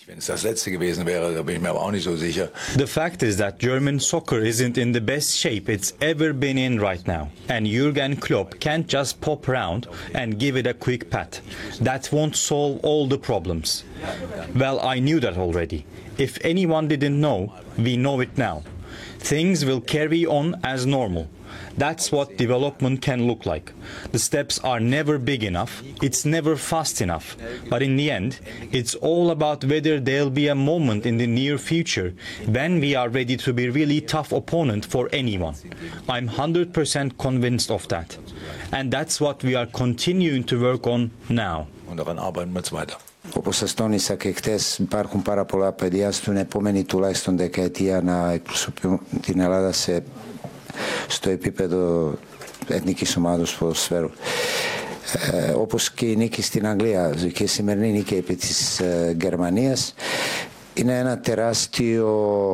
Wenn es das letzte gewesen wäre, da bin ich mir aber auch nicht so sicher. The fact is that German soccer isn't in the best shape it's ever been in right now. And Jurgen Klopp can't just pop around and give it a quick pat. That won't solve all the problems. Well, I knew that already. If anyone didn't know, we know it now. Things will carry on as normal. That's what development can look like. The steps are never big enough, it's never fast enough. But in the end, it's all about whether there'll be a moment in the near future when we are ready to be really tough opponent for anyone. I'm 100% convinced of that. And that's what we are continuing to work on now. Und daran arbeiten wir jetzt weiter. Όπως σας τόνισα και χτες, υπάρχουν πάρα πολλά παιδιά στην επόμενη τουλάχιστον δεκαετία να εκπροσωπούν την Ελλάδα στο επίπεδο εθνικής ομάδος ποδοσφαίρου. Όπως και η νίκη στην Αγγλία και η σημερινή νίκη επί της Γερμανίας είναι ένα τεράστιο,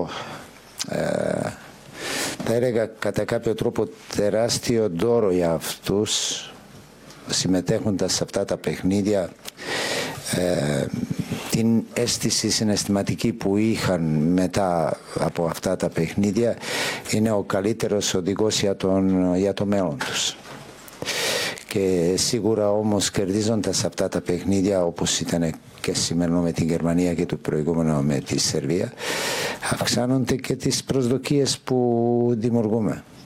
θα έλεγα κατά κάποιο τρόπο τεράστιο δώρο για αυτούς συμμετέχοντας σε αυτά τα παιχνίδια. Την αίσθηση συναισθηματική που είχαν μετά από αυτά τα παιχνίδια είναι ο καλύτερος οδηγός για το μέλλον τους. Και σίγουρα όμως κερδίζοντας αυτά τα παιχνίδια όπως ήταν και σήμερα με την Γερμανία και το προηγούμενο με τη Σερβία αυξάνονται και τις προσδοκίες που δημιουργούμε.